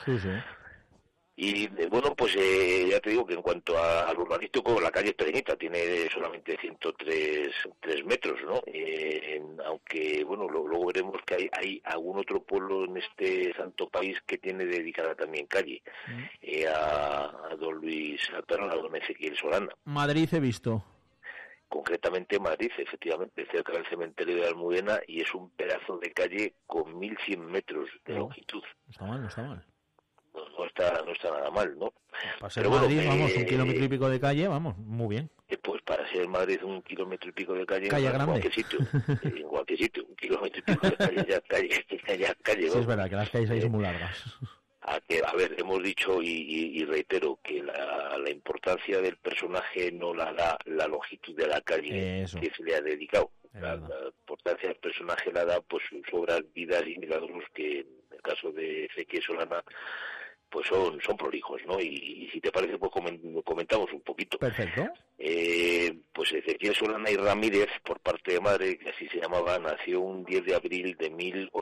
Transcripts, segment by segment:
Sí, sí. Y bueno, pues ya te digo que en cuanto al urbanístico, la calle es pequeñita, tiene solamente 103 metros, ¿no? Aunque, bueno, luego veremos que hay algún otro pueblo en este santo país que tiene dedicada también calle, a don Luis Alperón, a don Ezequiel Solana. Madrid he visto. Concretamente Madrid, efectivamente, cerca del cementerio de Almudena, y es un pedazo de calle con 1.100 metros de longitud. No está mal, no está mal. No está nada mal, ¿no? Para ser Pero Madrid, bueno, vamos, 1 kilómetro y pico de calle, vamos, muy bien. Pues para ser Madrid 1 kilómetro y pico de calle, Calle en grande. cualquier sitio, 1 kilómetro y pico de calle, ya calle, Sí, ¿no? es verdad que las calles ahí son muy largas. A ver, hemos dicho y reitero que la importancia del personaje no la da la longitud de la calle que se le ha dedicado. La importancia del personaje la da pues sus obras, vidas y milagros, que en el caso de Ezequiel Solana pues son prolijos, ¿no? Y si te parece, pues comentamos un poquito. Perfecto. Pues Ezequiel Solana y Ramírez, por parte de madre, que así se llamaba, nació un 10 de abril de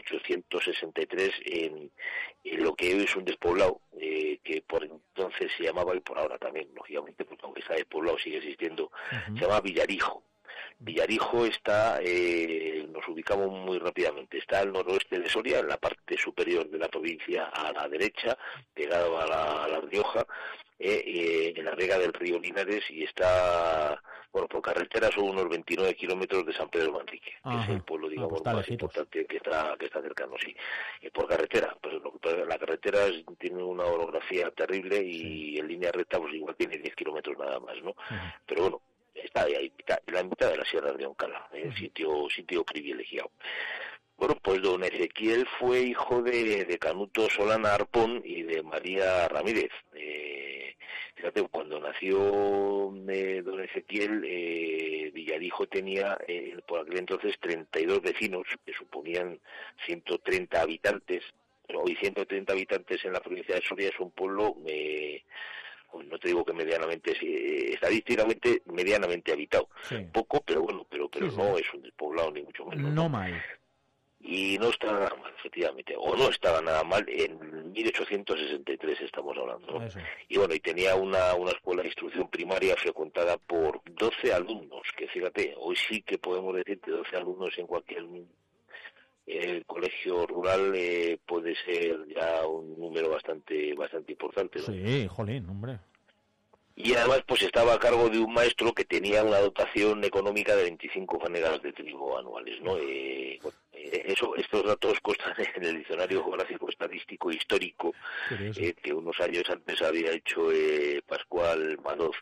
1863 en lo que hoy es un despoblado, que por entonces se llamaba, y por ahora también, lógicamente, porque aunque está despoblado sigue existiendo, se llama Villarijo. Villarijo está, nos ubicamos muy rápidamente, está al noroeste de Soria, en la parte superior de la provincia, a la derecha, pegado a la Rioja, en la vega del río Linares, y está, bueno, por carretera son unos 29 kilómetros de San Pedro Manrique, que es el pueblo, digamos, más importante que está cercano, sí. Por carretera, pues la carretera tiene una orografía terrible y en línea recta pues igual tiene 10 kilómetros nada más, ¿no? Pero bueno, está ahí, la mitad de la Sierra de Oncala, sitio privilegiado. Bueno, pues don Ezequiel fue hijo de Canuto Solana Arpón y de María Ramírez. Fíjate, cuando nació don Ezequiel, Villarijo tenía por aquel entonces 32 vecinos, que suponían 130 habitantes. Hoy 130 habitantes en la provincia de Soria es un pueblo... no te digo que medianamente, estadísticamente medianamente habitado, poco, pero bueno, pero no es un despoblado ni mucho menos. No mal. Y no estaba nada mal, efectivamente, o no estaba nada mal, en 1863 estamos hablando, ¿no? Y bueno, y tenía una escuela de instrucción primaria frecuentada por 12 alumnos, que fíjate, hoy sí que podemos decir que 12 alumnos en cualquier colegio rural puede ser ya un número bastante importante, ¿no? Sí, jolín, hombre. Y además pues estaba a cargo de un maestro que tenía una dotación económica de 25 fanegas de trigo anuales, ¿no? Estos datos constan en el diccionario geográfico, estadístico e histórico que unos años antes había hecho Pascual Madoz.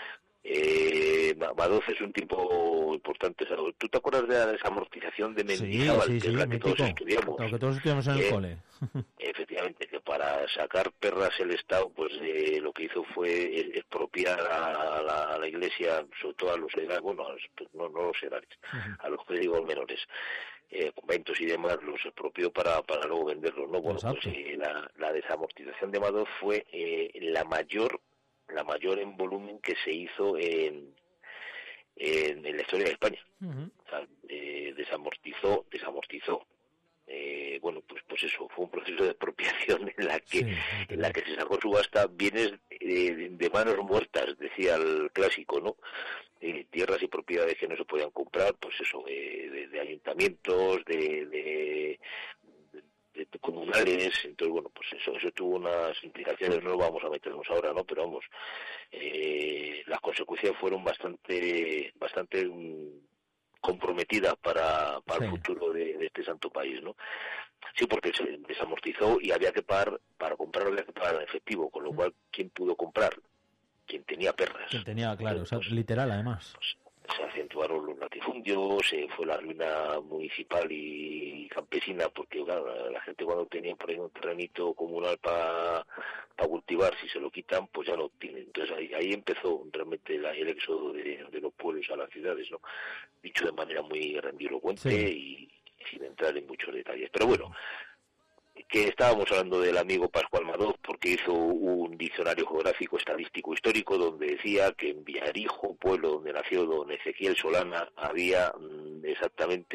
Madoz es un tipo importante. ¿Tú te acuerdas de la desamortización de Mendizábal, que es la que todos estudiamos? Lo que todos estudiamos en el cole. Efectivamente, que para sacar perras el Estado, pues lo que hizo fue expropiar a la Iglesia, sobre todo a los edades, bueno, no los edades, a los clérigos menores, conventos y demás, los expropió para luego venderlos, ¿no? Bueno, pues la desamortización de Madoz fue la mayor en volumen que se hizo en la historia de España. O sea, desamortizó. Bueno, pues eso, fue un proceso de expropiación en la que se sacó subasta bienes de manos muertas, decía el clásico, ¿no? Tierras y propiedades que no se podían comprar, pues eso, de ayuntamientos, de comunales. Entonces, bueno, pues eso tuvo unas implicaciones, no vamos a meternos ahora, ¿no? Pero vamos, las consecuencias fueron bastante comprometidas para el futuro de este santo país, ¿no? Sí, porque se desamortizó y había que pagar, para comprarlo había que pagar en efectivo, con lo cual, ¿quién pudo comprar? Quien tenía perras. Quien tenía, claro, entonces, o sea, literal además. Se acentuaron los latifundios, fue la ruina municipal y campesina, porque claro, la gente cuando tenía por ahí un terrenito comunal para cultivar, si se lo quitan, pues ya no tienen. Entonces ahí empezó realmente el éxodo de los pueblos a las ciudades, ¿no? Dicho de manera muy grandilocuente y sin entrar en muchos detalles. Pero bueno, que estábamos hablando del amigo Pascual Madoz porque hizo un diccionario geográfico, estadístico, histórico, donde decía que en Villarijo, pueblo donde nació don Ezequiel Solana, había exactamente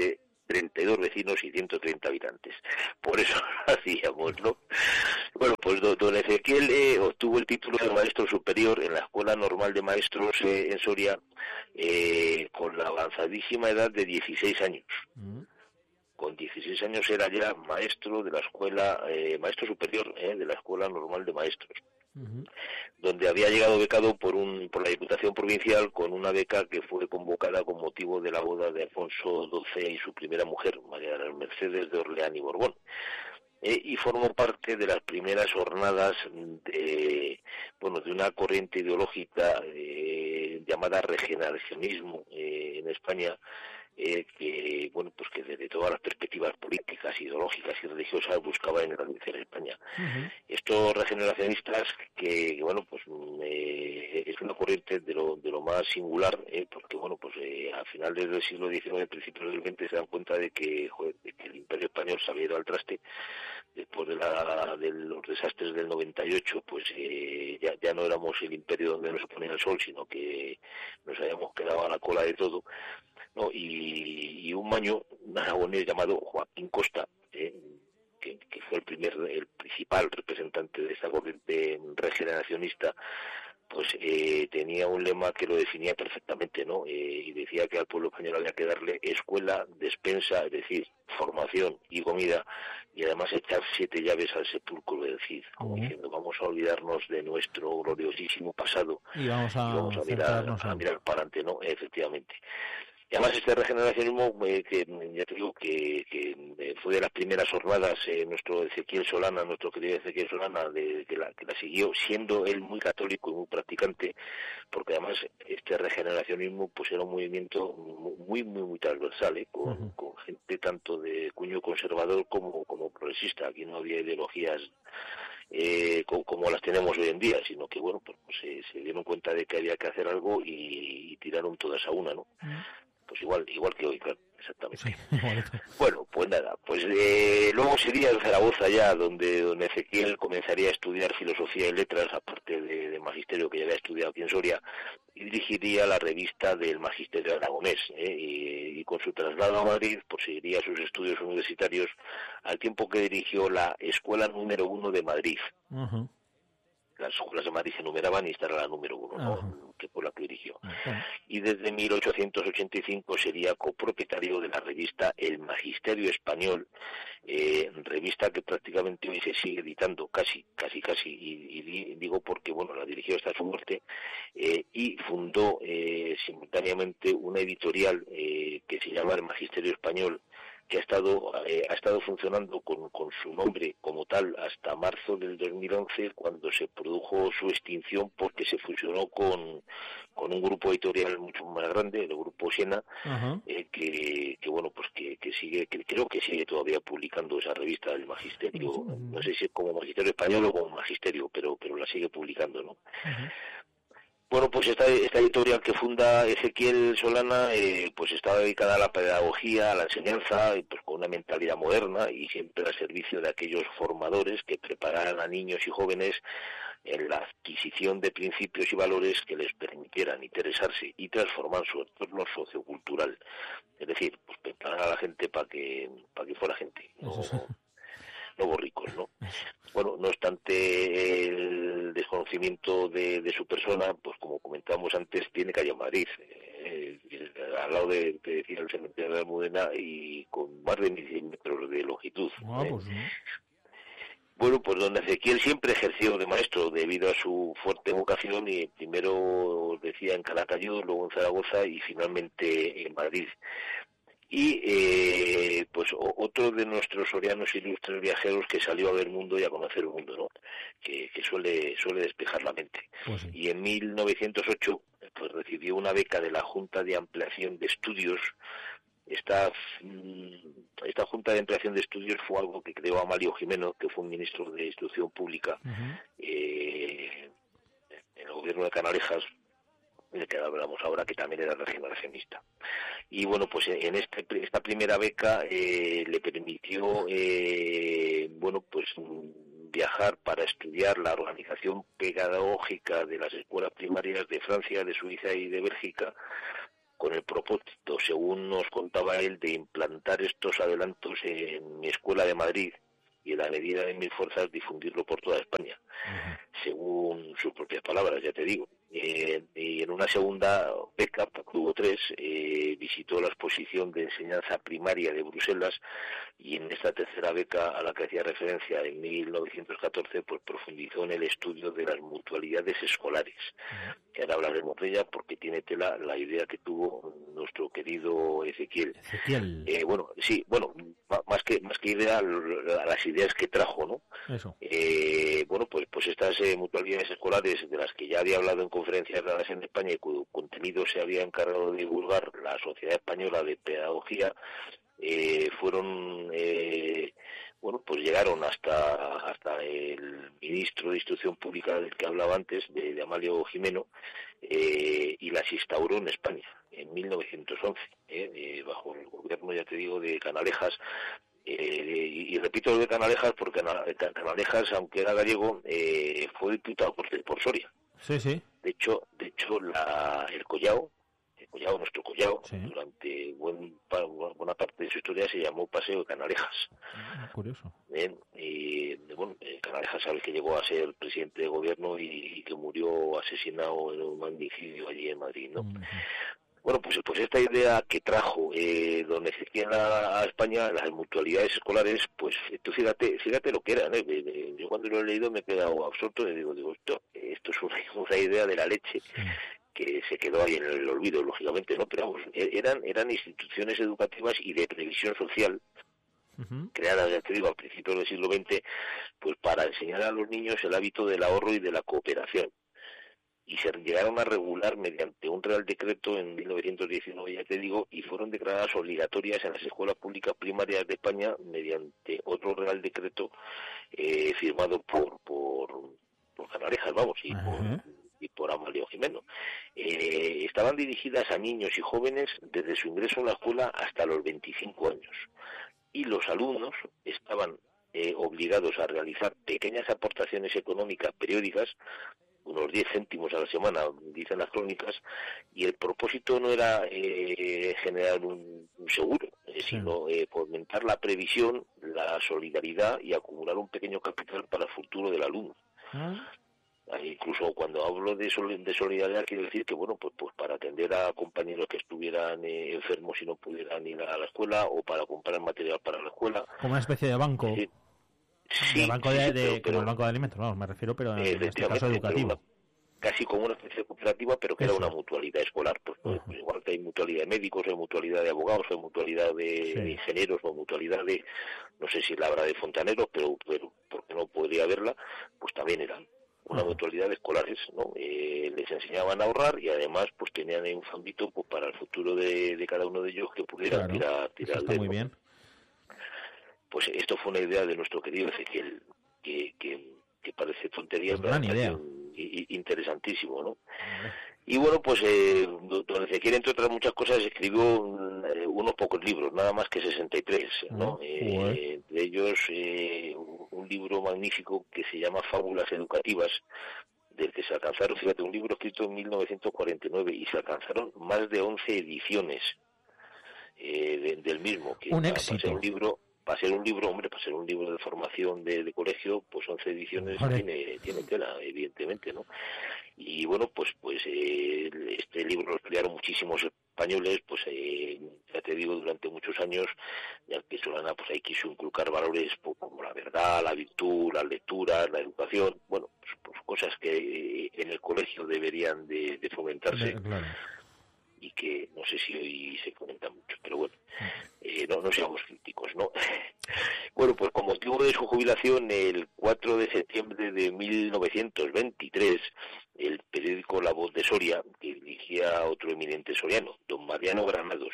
32 vecinos y 130 habitantes. Por eso hacíamos, ¿no? Bueno, pues don Ezequiel obtuvo el título de maestro superior en la Escuela Normal de Maestros en Soria con la avanzadísima edad de 16 años. Con 16 años era ya maestro de la escuela, maestro superior de la Escuela Normal de Maestros, donde había llegado becado por la Diputación Provincial con una beca que fue convocada con motivo de la boda de Alfonso XII y su primera mujer, María Mercedes de Orleán y Borbón. Y formó parte de las primeras jornadas de una corriente ideológica llamada regeneracionismo en España, que desde todas las perspectivas políticas, ideológicas y religiosas buscaba engrandecer España. Estos regeneracionistas que es una corriente de lo más singular, porque a finales del siglo XIX, principios del XX, se dan cuenta de que el Imperio Español se había ido al traste. Después de los desastres del 98, ya no éramos el imperio donde no se ponía el sol, sino que nos habíamos quedado a la cola de todo, ¿no? Y un maño, un aragonés llamado Joaquín Costa, que fue el principal representante de esta corriente regeneracionista, tenía un lema que lo definía perfectamente, ¿no? Y decía que al pueblo español había que darle escuela, despensa, es decir, formación y comida, y además echar 7 llaves al sepulcro del Cid, como diciendo, vamos a olvidarnos de nuestro gloriosísimo pasado y vamos a mirar para adelante, ¿no? Efectivamente. Y además este regeneracionismo, que ya te digo que fue de las primeras jornadas, nuestro querido Ezequiel Solana, que la siguió, siendo él muy católico y muy practicante, porque además este regeneracionismo era un movimiento muy transversal, con gente tanto de cuño conservador como progresista. Aquí no había ideologías como las tenemos hoy en día, sino que se dieron cuenta de que había que hacer algo y tiraron todas a una, ¿no? Pues igual que hoy, claro, exactamente. Sí, bueno, pues nada, luego sería en Zaragoza ya, donde don Ezequiel comenzaría a estudiar filosofía y letras, aparte de magisterio que ya había estudiado aquí en Soria, y dirigiría la revista del Magisterio Aragonés, y con su traslado a Madrid, seguiría sus estudios universitarios, al tiempo que dirigió la Escuela número 1 de Madrid. Las escuelas de Madrid se numeraban y esta era la número 1, ¿no? Que fue la que dirigió. Y desde 1885 sería copropietario de la revista El Magisterio Español, revista que prácticamente hoy se sigue editando casi, y digo porque, la dirigió hasta su muerte, y fundó simultáneamente una editorial que se llama El Magisterio Español, que ha estado funcionando con su nombre como tal hasta marzo del 2011, cuando se produjo su extinción porque se fusionó con un grupo editorial mucho más grande, el grupo Siena, que sigue, que creo que sigue todavía publicando esa revista del Magisterio, no sé si es como Magisterio Español o como Magisterio, pero la sigue publicando, ¿no? Bueno, esta editorial que funda Ezequiel Solana, está dedicada a la pedagogía, a la enseñanza, con una mentalidad moderna y siempre al servicio de aquellos formadores que prepararan a niños y jóvenes en la adquisición de principios y valores que les permitieran interesarse y transformar su entorno sociocultural. Es decir, preparar a la gente para que fuera gente, no borricos, ¿no? Bueno, no obstante el desconocimiento de su persona, como comentábamos antes, tiene calle en Madrid, al lado de decía el cementerio de la Almudena, y con más de 1.100 metros de longitud. Bueno, don Ezequiel siempre ejerció de maestro debido a su fuerte vocación, y primero decía en Calatayud, luego en Zaragoza y finalmente en Madrid. Y otro de nuestros sorianos ilustres viajeros que salió a ver el mundo y a conocer el mundo, ¿no? Que suele despejar la mente. Y en 1908 recibió una beca de la Junta de Ampliación de Estudios. Esta Junta de Ampliación de Estudios fue algo que creó Amalio Gimeno, que fue un ministro de Instrucción Pública en el gobierno de Canalejas, del que hablamos ahora, que también era regeneracionista. Y en esta primera beca le permitió viajar para estudiar la organización pedagógica de las escuelas primarias de Francia, de Suiza y de Bélgica, con el propósito, según nos contaba él, de implantar estos adelantos en mi escuela de Madrid y en la medida de mis fuerzas difundirlo por toda España, según sus propias palabras, ya te digo. Y en una segunda beca, tuvo 3, visitó la exposición de enseñanza primaria de Bruselas, y en esta tercera beca a la que hacía referencia en 1914, pues profundizó en el estudio de las mutualidades escolares, que ahora hablaremos de ella porque tiene tela la idea que tuvo nuestro querido Ezequiel. Más que idea, las ideas que trajo, ¿no? Eso. Pues estas mutualidades escolares, de las que ya había hablado en conferencias dadas en España y cuyo contenido se había encargado de divulgar la Sociedad Española de Pedagogía, llegaron hasta el ministro de Instrucción Pública del que hablaba antes, de Amalio Gimeno, y las instauró en España en 1911, bajo el gobierno, ya te digo, de Canalejas. Y repito lo de Canalejas porque Canalejas, aunque era gallego, fue diputado por Soria. Sí, sí. De hecho el Collao, nuestro Collao, sí, durante buena parte de su historia se llamó Paseo de Canalejas. Curioso. Canalejas, sabes que llegó a ser presidente de gobierno y que murió asesinado en un magnicidio allí en Madrid, ¿no? Bueno, pues esta idea que trajo don Ezequiel a España, las mutualidades escolares, pues tú fíjate lo que eran, ¿eh? Yo cuando lo he leído me he quedado absorto y digo, esto es una idea de la leche. Que se quedó ahí en el olvido, lógicamente, ¿no? Pero vamos, eran instituciones educativas y de previsión social, creadas, ya te digo, a principios del siglo XX, pues para enseñar a los niños el hábito del ahorro y de la cooperación. Y se llegaron a regular mediante un Real Decreto en 1919, ya te digo, y fueron declaradas obligatorias en las escuelas públicas primarias de España mediante otro Real Decreto firmado por Canalejas, vamos, y por Amalio Gimeno. Estaban dirigidas a niños y jóvenes desde su ingreso en la escuela hasta los 25 años. Y los alumnos estaban obligados a realizar pequeñas aportaciones económicas periódicas, unos 10 céntimos a la semana, dicen las crónicas, y el propósito no era generar un seguro, sino fomentar la previsión, la solidaridad y acumular un pequeño capital para el futuro del alumno. Incluso cuando hablo de solidaridad, quiero decir que, pues para atender a compañeros que estuvieran enfermos y no pudieran ir a la escuela, o para comprar material para la escuela. Como una especie de banco. Sí, el banco como el banco de alimentos, me refiero, pero en este caso educativo. Casi como una especie de cooperativa, pero que era una mutualidad escolar. Pues igual que hay mutualidad de médicos, hay mutualidad de abogados, hay mutualidad de ingenieros, o mutualidad de, no sé si la habrá de fontaneros, pero porque no podría haberla, pues también eran una mutualidad de escolares, ¿no? Les enseñaban a ahorrar y además pues tenían un fondito pues para el futuro de cada uno de ellos que pudieran tirar está muy bien. Pues esto fue una idea de nuestro querido Ezequiel, que parece tontería, pero gran idea. Interesantísimo, ¿no? Y bueno, pues don Ezequiel, entre otras muchas cosas, escribió unos pocos libros, nada más que 63, ¿no? De ellos un libro magnífico que se llama Fábulas Educativas, del que se alcanzaron, fíjate, un libro escrito en 1949, y se alcanzaron más de 11 ediciones del mismo. Que un éxito. Para ser un libro de formación de colegio, pues 11 ediciones tiene tela, evidentemente, ¿no? Y bueno, pues este libro lo estudiaron muchísimos españoles, pues ya te digo, durante muchos años, ya que Solana pues ahí quiso inculcar valores como la verdad, la virtud, las lecturas, la educación, bueno, pues cosas que en el colegio deberían de fomentarse. Claro. Y que no sé si hoy se comenta mucho, pero bueno, no seamos críticos, ¿no? Bueno, pues con motivo de su jubilación, el 4 de septiembre de 1923, el periódico La Voz de Soria, que dirigía a otro eminente soriano, don Mariano Granados.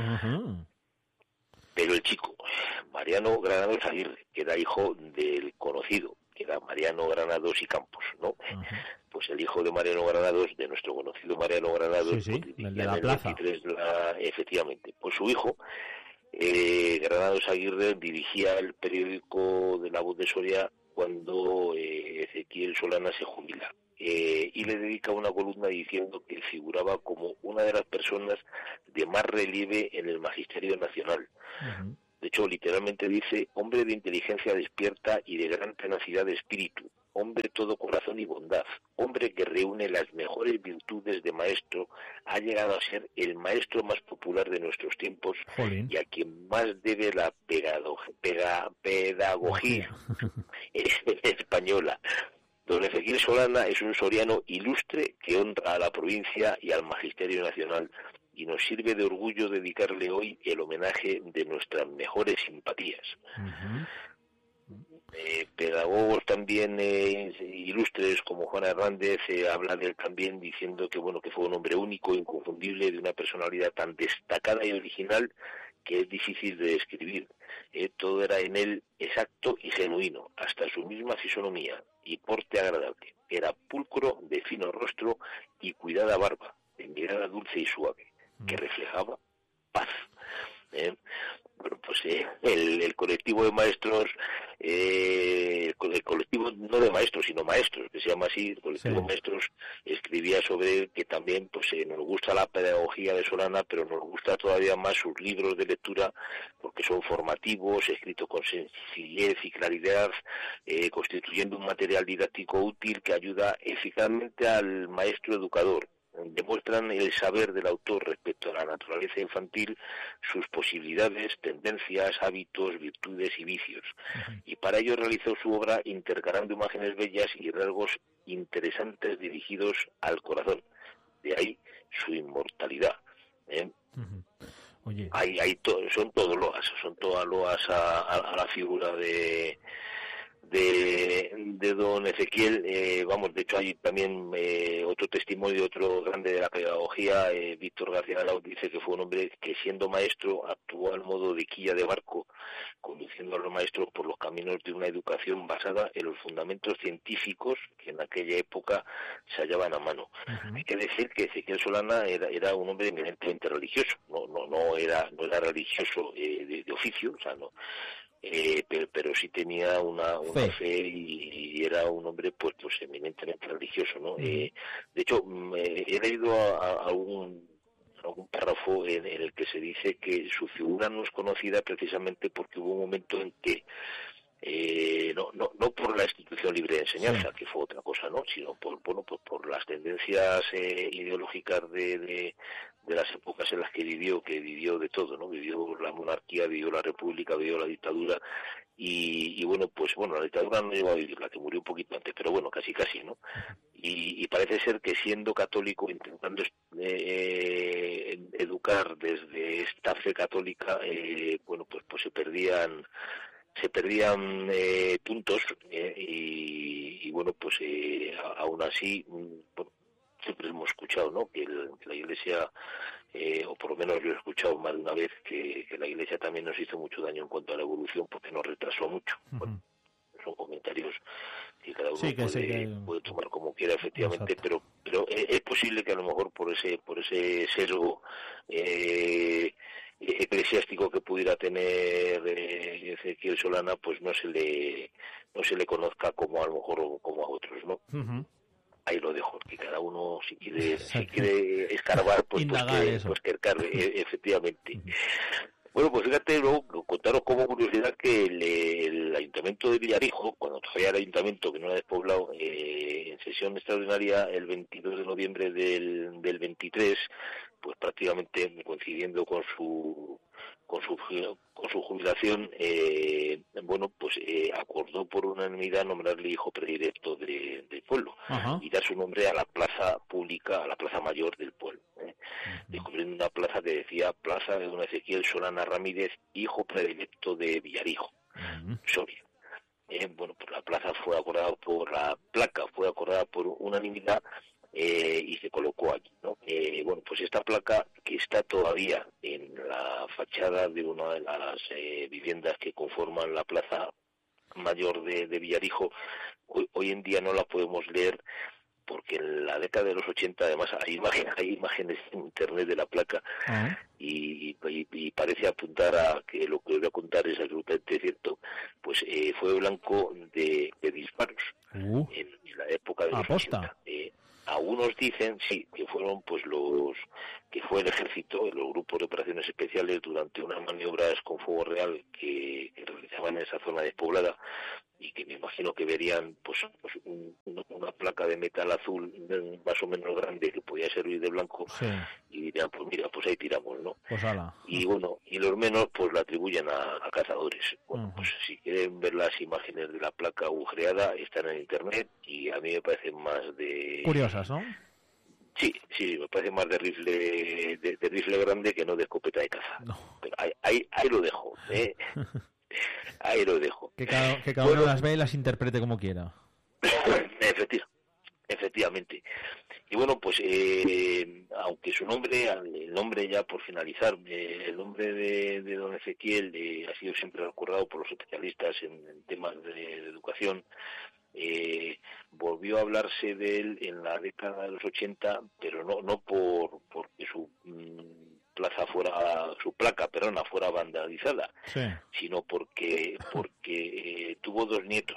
Pero el chico, Mariano Granados Aguirre, que era hijo del conocido, que era Mariano Granados y Campos, ¿no? Pues el hijo de Mariano Granados, de nuestro conocido Mariano Granados, el de la plaza. 23, efectivamente, pues su hijo, Granados Aguirre, dirigía el periódico de La Voz de Soria cuando Ezequiel Solana se jubila. Y le dedica una columna diciendo que figuraba como una de las personas de más relieve en el magisterio nacional. De hecho, literalmente dice: hombre de inteligencia despierta y de gran tenacidad de espíritu, hombre todo corazón y bondad, hombre que reúne las mejores virtudes de maestro, ha llegado a ser el maestro más popular de nuestros tiempos. Jolín. Y a quien más debe la pedagogía española. Don Ezequiel Solana es un soriano ilustre que honra a la provincia y al magisterio nacional, y nos sirve de orgullo dedicarle hoy el homenaje de nuestras mejores simpatías. Pedagogos también ilustres como Juan Hernández habla de él también, diciendo que bueno, que fue un hombre único, inconfundible, de una personalidad tan destacada y original que es difícil de describir. Todo era en él exacto y genuino, hasta su misma fisonomía y porte agradable. Era pulcro, de fino rostro y cuidada barba, de mirada dulce y suave, que reflejaba paz. Bueno, pues el colectivo de maestros, el colectivo no de maestros, sino maestros, que se llama así, el colectivo de maestros, escribía sobre él que también pues nos gusta la pedagogía de Solana, pero nos gusta todavía más sus libros de lectura, porque son formativos, escritos con sencillez y claridad, constituyendo un material didáctico útil que ayuda eficazmente al maestro educador. Demuestran el saber del autor respecto a la naturaleza infantil, sus posibilidades, tendencias, hábitos, virtudes y vicios. Y para ello realizó su obra intercalando imágenes bellas y rasgos interesantes dirigidos al corazón. De ahí su inmortalidad. Oye. Son todas loas a la figura de don Ezequiel. De hecho hay también otro testimonio, otro grande de la pedagogía, Víctor García Alaud, dice que fue un hombre que siendo maestro actuó al modo de quilla de barco, conduciendo a los maestros por los caminos de una educación basada en los fundamentos científicos que en aquella época se hallaban a mano. Hay que decir que Ezequiel Solana era un hombre eminentemente religioso, no era religioso de oficio, o sea, no. Pero sí tenía una fe y era un hombre pues eminentemente religioso, ¿no? De hecho, he leído algún párrafo en el que se dice que su figura no es conocida precisamente porque hubo un momento en que no por la institución libre de enseñanza, que fue otra cosa, no, sino por las tendencias ideológicas de las épocas en las que vivió de todo, no, vivió la monarquía, vivió la república, vivió la dictadura y la dictadura no llegó a vivirla, que murió un poquito antes, pero bueno, casi, ¿no? Y parece ser que siendo católico, intentando educar desde esta fe católica, pues se perdían puntos aún así siempre hemos escuchado, ¿no?, que la Iglesia, o por lo menos yo he escuchado más de una vez que la Iglesia también nos hizo mucho daño en cuanto a la evolución porque nos retrasó mucho. Bueno, son comentarios que cada uno puede tomar como quiera, efectivamente. Exacto. pero es posible que a lo mejor por ese sesgo eclesiástico que pudiera tener Ezequiel Solana, pues no se le conozca como a lo mejor como a otros, ¿no? Ahí lo dejo, que cada uno si quiere escarbar, pues que escarbe, efectivamente. Bueno, pues fíjate, luego contaros como curiosidad que el Ayuntamiento de Villarijo, cuando todavía era ayuntamiento, que no era despoblado, en sesión extraordinaria el 22 de noviembre del 23, pues prácticamente coincidiendo con su jubilación, acordó por unanimidad nombrarle hijo predilecto del pueblo y dar su nombre a la plaza pública, a la plaza mayor del pueblo, descubriendo una plaza que decía Plaza de don Ezequiel Solana Ramírez, hijo predilecto de Villarijo, Soria. Pues la plaza fue acordada por unanimidad y se colocó allí, ¿no? Pues esta placa, que está todavía en la fachada de una de las viviendas que conforman la plaza mayor de Villarijo, hoy en día no la podemos leer porque en la década de los 80 además hay imágenes en internet de la placa y parece apuntar a que lo que voy a contar es absolutamente cierto, pues fue blanco de disparos en la época de los 80. Algunos dicen que fueron pues los que fue el ejército, los grupos de operaciones especiales, durante unas maniobras con fuego real que realizaban en esa zona despoblada, y que me imagino que verían pues una placa de metal azul más o menos grande que podía servir de blanco, sí. Y dirían, pues mira, pues ahí tiramos, ¿no? Pues ala. Y bueno, y los menos pues la atribuyen a cazadores. Bueno, pues si quieren ver las imágenes de la placa agujereada, están en internet, y a mí me parecen más de... Curiosas, ¿no? Sí, me parece más de rifle grande que no de escopeta de caza. No. Pero ahí lo dejo, ¿eh? Ahí lo dejo. Que cada uno las ve y las interprete como quiera. Efectivamente. Y bueno, pues aunque el nombre ya por finalizar, el nombre de don Ezequiel ha sido siempre recordado por los especialistas en temas de educación. Volvió a hablarse de él en la década de los 80, pero no porque su placa fuera vandalizada, sí, sino porque tuvo dos nietos.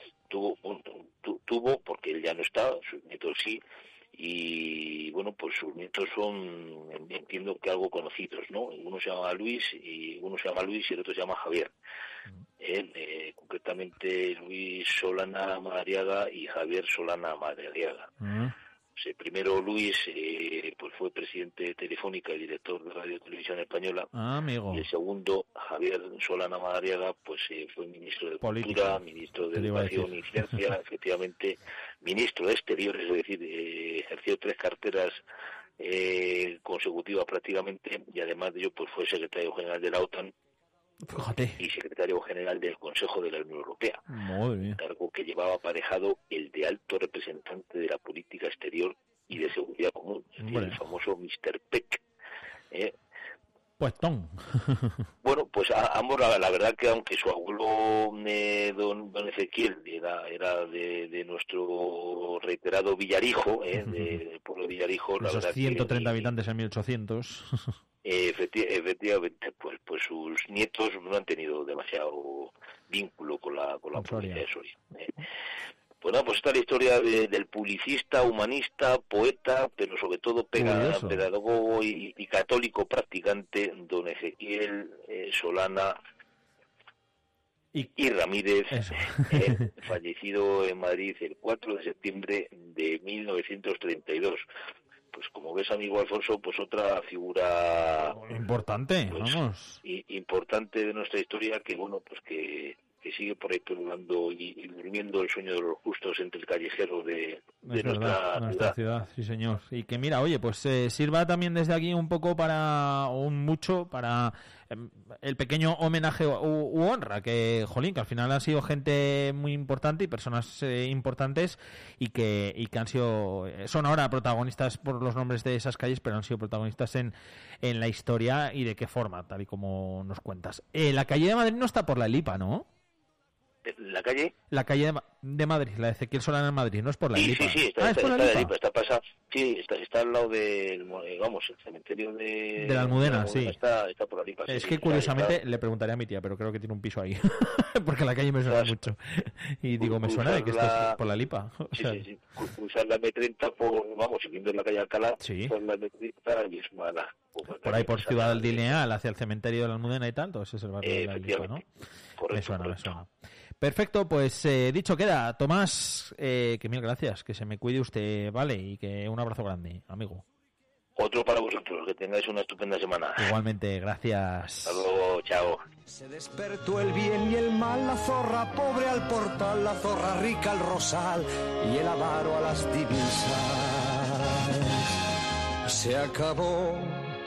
Tuvo porque él ya no está, sus nietos sí, y bueno, pues sus nietos son, entiendo que algo conocidos, ¿no? Uno se llama Luis y el otro se llama Javier. Concretamente Luis Solana Madariaga y Javier Solana Madariaga. Pues primero Luis pues fue presidente de Telefónica y director de Radio Televisión Española. Amigo. Y el segundo, Javier Solana Madariaga, pues fue ministro de Cultura, ministro de Educación y Ciencia, efectivamente, ministro de Exteriores, es decir, ejerció 3 carteras consecutivas prácticamente, y además de ello pues fue secretario general de la OTAN. Fíjate. Y secretario general del Consejo de la Unión Europea, un cargo que llevaba aparejado el de alto representante de la política exterior y de seguridad común, el famoso Mr. Peck. Pues Tom. Bueno, pues ambos, la verdad que aunque su abuelo don Ezequiel era de nuestro reiterado Villarijo, del pueblo de Villarijo, la verdad, 130 habitantes en 1800. Efectivamente, pues sus nietos no han tenido demasiado vínculo con la provincia de Soria. Pues nada, pues esta es la historia del publicista, humanista, poeta, pero sobre todo pedagogo y católico practicante, don Ezequiel Solana y Ramírez, fallecido en Madrid el 4 de septiembre de 1932. Pues como ves, amigo Alfonso, pues otra figura importante, pues, vamos, importante de nuestra historia, que bueno, pues que sigue por ahí perdurando y durmiendo el sueño de los justos entre el callejero de nuestra ciudad, sí señor. Y que mira, oye, pues sirva también desde aquí un poco para el pequeño homenaje u honra que al final han sido gente muy importante y personas importantes y que han sido, son ahora protagonistas por los nombres de esas calles, pero han sido protagonistas en la historia. Y de qué forma, tal y como nos cuentas. La calle de Madrid no está por la Elipa, ¿no? ¿La calle? La calle de Madrid, la de Ezequiel Solana en Madrid, no es por la Elipa. Sí, está por la Elipa, está pasada. Sí, está al lado del, el cementerio de la Almudena, sí. Está por la Elipa. Es que curiosamente le preguntaré a mi tía, pero creo que tiene un piso ahí, porque la calle me suena mucho. Y digo, me suena de que esto es por la Elipa. O sea, sí. Cruzar la M30 siguiendo la calle Alcalá, por la M30 y es mala. Por ahí por Ciudad del Lineal, hacia el cementerio de la Almudena y tal, todo ese es el barrio de la Elipa, ¿no? Me suena. Perfecto, pues dicho queda. Tomás, que mil gracias, que se me cuide usted, vale, y que un abrazo grande, amigo. Otro para vosotros, que tengáis una estupenda semana. Igualmente, gracias. Hasta luego, chao. Se despertó el bien y el mal, la zorra pobre al portal, la zorra rica al rosal y el avaro a las divisas. Se acabó